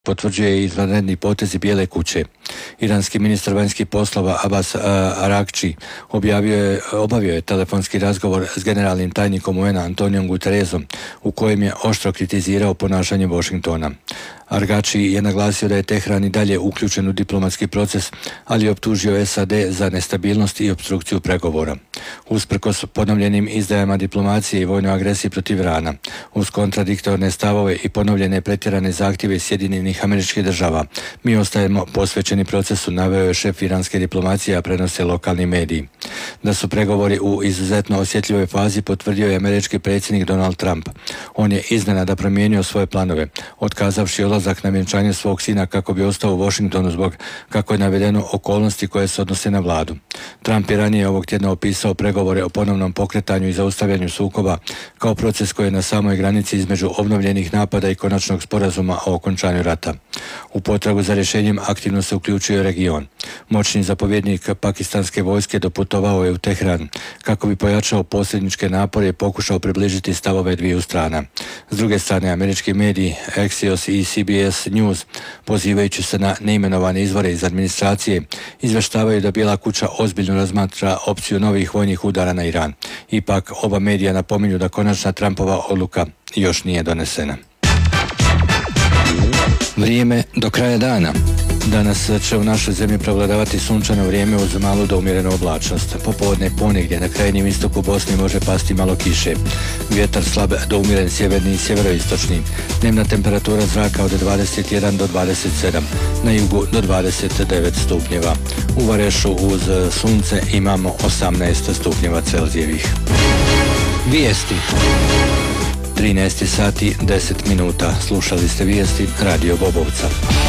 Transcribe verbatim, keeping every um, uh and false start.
potvrđuje izvanredni potezi Bijele kuće. Iranski ministar vanjskih poslova Abbas Arakči objavio je, obavio je telefonski razgovor s generalnim tajnikom U N A Antonijom Guterresom u kojem je oštro kritizirao ponašanje Washingtona. Argači je naglasio da je Tehran i dalje uključen u diplomatski proces, ali je optužio S A D za nestabilnost i opstrukciju pregovora. Usprkos ponovljenim izdajama diplomacije i vojnoj agresiji protiv Irana, uz kontradiktorne stavove i ponovljene pretjerane zahtjeve Sjedinjenih Američkih Država, mi ostajemo posvećeni procesu, naveo je šef iranske diplomacije, a prenose lokalni mediji. Da su pregovori u izuzetno osjetljivoj fazi potvrdio je američki predsjednik Donald Trump. On je iznenada promijenio svoje planove, otkazavši odlazak na vjenčanje svog sina kako bi ostao u Washingtonu zbog, kako je navedeno, okolnosti koje se odnose na vladu. Trump je ranije ovog tjedna opisao pregovore o ponovnom pokretanju i zaustavljanju sukoba kao proces koji je na samoj granici između obnovljenih napada i konačnog sporazuma o okončanju rata. U potragu za rješenjem aktivno se uključio region. Moćni zapovjednik pakistanske vojske doputovao je u Tehran kako bi pojačao posljedničke napore i pokušao približiti stavove dviju strana. S druge strane, američki mediji Axios i C B S News, pozivajući se na neimenovane izvore iz administracije, izvještavaju da Bijela kuća ozbiljno razmatra opciju novih vojnih udara na Iran. Ipak, oba medija napominju da konačna Trumpova odluka još nije donesena. Vrijeme do kraja dana. Danas će u našoj zemlji prevladavati sunčano vrijeme uz malu do umjerenu oblačnost. Popodne ponegdje na krajnjem istoku Bosne može pasti malo kiše. Vjetar slab do umjeren sjeverni i sjeveroistočni. Dnevna temperatura zraka od dvadeset jedan do dvadeset sedam, na jugu do dvadeset devet stupnjeva. U Varešu uz sunce imamo osamnaest stupnjeva Celzijevih. Vijesti. trinaest sati deset minuta. Slušali ste vijesti Radio Bobovca.